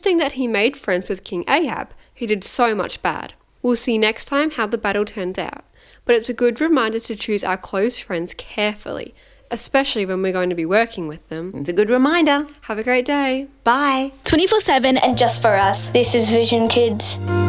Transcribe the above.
interesting that he made friends with King Ahab, who did so much bad. We'll see next time how the battle turns out, but it's a good reminder to choose our close friends carefully, especially when we're going to be working with them. It's a good reminder. Have a great day. Bye. 24/7 and just for us. This is Vision Kids.